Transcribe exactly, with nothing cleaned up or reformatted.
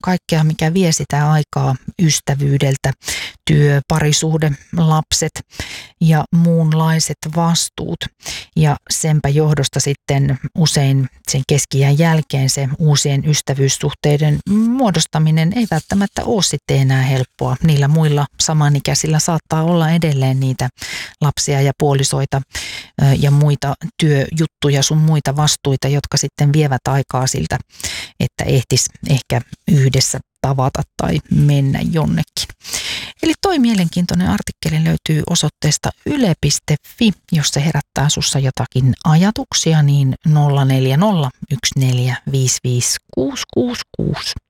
kaikkea, mikä vie sitä aikaa ystävyydeltä, työ, parisuhde, lapset ja muunlaiset vastuut. Ja senpä johdosta sitten usein sen keski-iän jälkeen se uusien ystävyyssuhteiden muodostaminen ei välttämättä ole sitten enää helppoa. Niillä muilla samanikäisillä saattaa olla edelleen niitä lapsia ja puolisoita ja muita työjuttuja sun muita vastuita, jotka sitten vievät aikaa siltä, että ehtis ehkä yhdessä tavata tai mennä jonnekin. Eli toi mielenkiintoinen artikkeli löytyy osoitteesta yle piste fi, jos se herättää sussa jotakin ajatuksia, niin nolla neljä nolla yksi neljä viisi viisi kuusi kuusi kuusi.